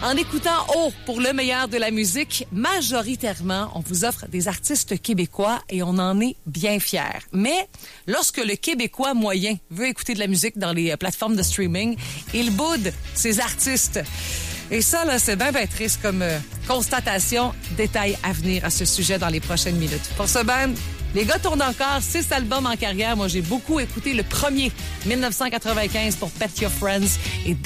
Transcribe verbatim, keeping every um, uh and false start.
En écoutant Oh pour le meilleur de la musique, majoritairement, on vous offre des artistes québécois et on en est bien fiers. Mais lorsque le Québécois moyen veut écouter de la musique dans les plateformes de streaming, il boude ses artistes. Et ça, là, c'est bien, bien triste comme euh, constatation. Détail à venir à ce sujet dans les prochaines minutes. Pour ce band, les gars tournent encore six albums en carrière. Moi, j'ai beaucoup écouté le premier, dix-neuf cent quatre-vingt-quinze, pour Pet Your Friends. Et